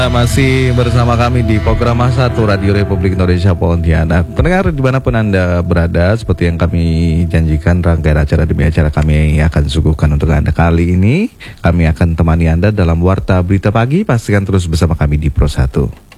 Masih bersama kami di program satu Radio Republik Indonesia Pontianak. Pendengar dimanapun Anda berada, seperti yang kami janjikan, rangkaian acara demi acara kami akan suguhkan untuk Anda. Kali ini kami akan temani Anda dalam Warta Berita Pagi. Pastikan terus bersama kami di Pro 1.